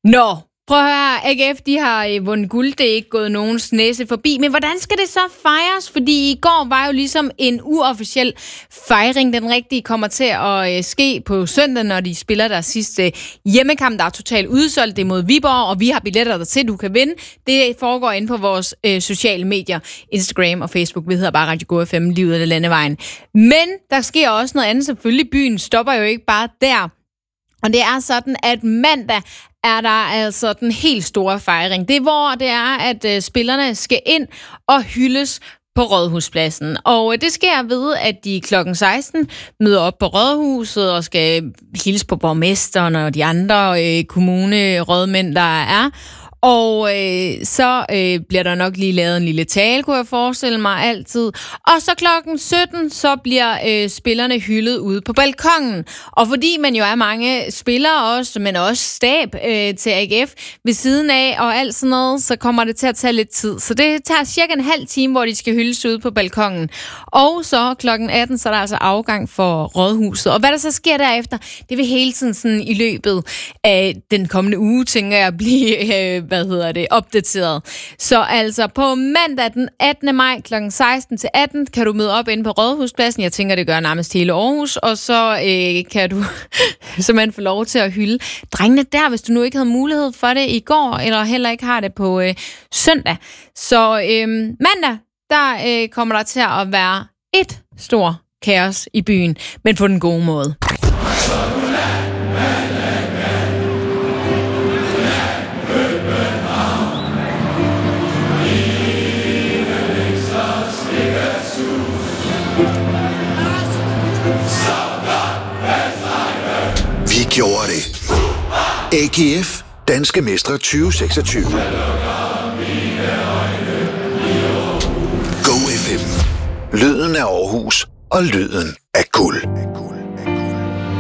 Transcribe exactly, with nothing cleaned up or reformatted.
Nå, prøv at høre, A G F, de har vundet guld, det er ikke gået nogens næse forbi, men hvordan skal det så fejres? Fordi i går var jo ligesom en uofficiel fejring, den rigtige kommer til at ske på søndag, når de spiller deres sidste hjemmekamp, der er totalt udsolgt, det er mod Viborg, og vi har billetter der til, du kan vinde. Det foregår inde på vores øh, sociale medier, Instagram og Facebook, vi hedder bare Radio Go F M, livet af landevejen. Men der sker også noget andet, selvfølgelig byen stopper jo ikke bare der. Og det er sådan, at mandag er der altså den helt store fejring. Det er, hvor det er, at øh, spillerne skal ind og hyldes på Rådhuspladsen. Og øh, det sker ved, at de klokken seksten møder op på Rådhuset og skal hilse på borgmesteren og de andre øh, kommunerådmænd, der er. Og øh, så øh, bliver der nok lige lavet en lille tale, kunne jeg forestille mig altid. Og så klokken sytten, så bliver øh, spillerne hyldet ude på balkongen. Og fordi man jo er mange spillere også, men også stab øh, til A G F ved siden af og alt sådan noget, så kommer det til at tage lidt tid. Så det tager cirka en halv time, hvor de skal hyldes ude på balkongen. Og så klokken atten, så er der altså afgang for Rådhuset. Og hvad der så sker derefter, det vil hele tiden sådan i løbet af den kommende uge, tænker jeg, blive... Øh, hvad hedder det, opdateret. Så altså på mandag den attende maj klokken seksten til atten kan du møde op inde på Rådhuspladsen. Jeg tænker, det gør nærmest hele Aarhus. Og så øh, kan du simpelthen få lov til at hylde drengene der, hvis du nu ikke havde mulighed for det i går, eller heller ikke har det på øh, søndag. Så øh, mandag, der øh, kommer der til at være et stort kaos i byen, men på den gode måde. Vi gjorde det. A G F, Danske Mestre tyve seksogtyve. Go F M. Lyden af Aarhus og lyden af guld.